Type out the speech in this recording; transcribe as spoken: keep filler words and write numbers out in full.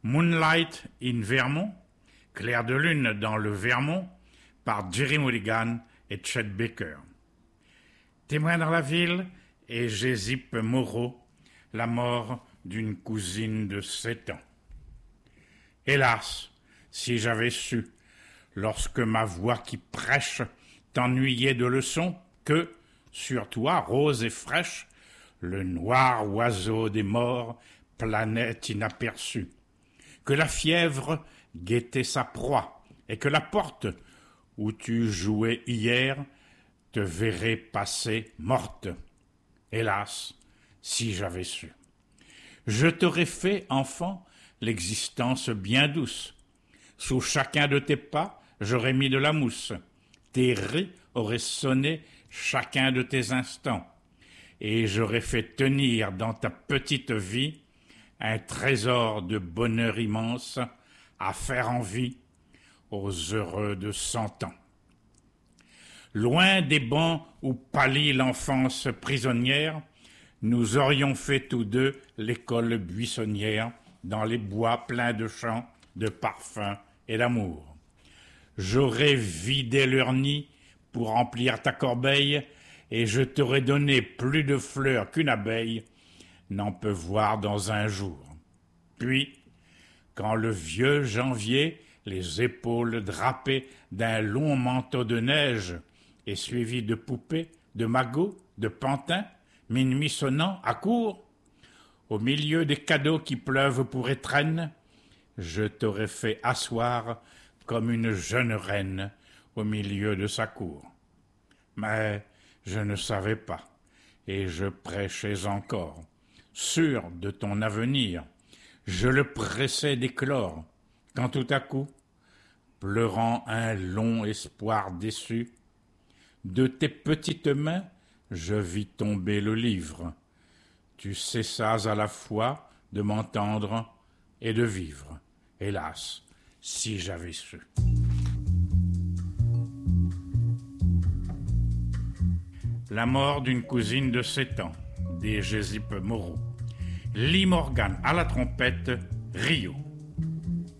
Moonlight in Vermont, Clair de lune dans le Vermont, par Jerry Mulligan et Chet Baker. Témoin dans la ville et Jésip Moreau, la mort d'une cousine de sept ans. Hélas, si j'avais su, lorsque ma voix qui prêche t'ennuyait de leçons, que, sur toi, rose et fraîche, le noir oiseau des morts planait inaperçu, que la fièvre guettait sa proie, et que la porte où tu jouais hier te verrait passer morte. Hélas, si j'avais su. Je t'aurais fait, enfant, l'existence bien douce. Sous chacun de tes pas, j'aurais mis de la mousse. Tes ris auraient sonné chacun de tes instants. Et j'aurais fait tenir dans ta petite vie un trésor de bonheur immense à faire envie aux heureux de cent ans. Loin des bancs où pâlit l'enfance prisonnière, nous aurions fait tous deux l'école buissonnière dans les bois pleins de chants, de parfums et d'amour. J'aurais vidé leur nid pour remplir ta corbeille et je t'aurais donné plus de fleurs qu'une abeille n'en peut voir dans un jour. Puis, quand le vieux janvier, les épaules drapées d'un long manteau de neige et suivi de poupées, de magots, de pantins, minuit sonnant, accourt, au milieu des cadeaux qui pleuvent pour étrennes, je t'aurais fait asseoir comme une jeune reine au milieu de sa cour. Mais je ne savais pas, et je prêchais encore, sûr de ton avenir, je le pressais d'éclore, quand tout à coup, pleurant un long espoir déçu, de tes petites mains, je vis tomber le livre. Tu cessas à la fois de m'entendre et de vivre. Hélas, si j'avais su. La mort d'une cousine de sept ans, des Jésip Moreau. Lee Morgan à la trompette, Rio.